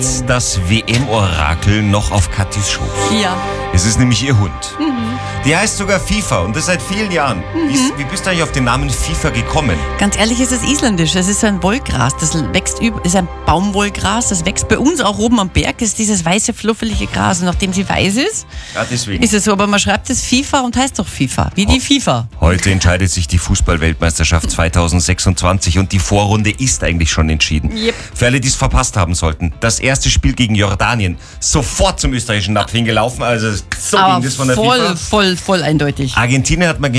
das WM-Orakel noch auf Kathis Schoß. Ja. Es ist nämlich ihr Hund. Die heißt sogar FIFA und das seit vielen Jahren. Wie bist du eigentlich auf den Namen FIFA gekommen? Ganz ehrlich, es ist isländisch. Es ist ein Wollgras. Das ist ein Baumwollgras. Das wächst bei uns auch oben am Berg. Das ist dieses weiße, fluffelige Gras. Und nachdem sie weiß ist, Ja, deswegen. ist es so. Aber man schreibt es FIFA und heißt doch FIFA. Wie die FIFA. Heute entscheidet sich die Fußball-Weltmeisterschaft 2026 und die Vorrunde ist eigentlich schon entschieden. Yep. Für alle, die es verpasst haben sollten, das erste Spiel gegen Jordanien, sofort zum österreichischen Napf hingelaufen, also so ging Aber das von der FIFA. voll eindeutig. Argentinien hat man